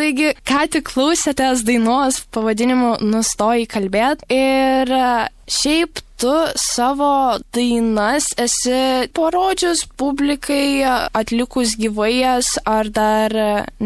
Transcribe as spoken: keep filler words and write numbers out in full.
Taigi, ką tik klausėtės dainos pavadinimu Nustoji kalbėt ir šiaip tu savo dainas esi parodžius publikai, atlikus gyvai jas ar dar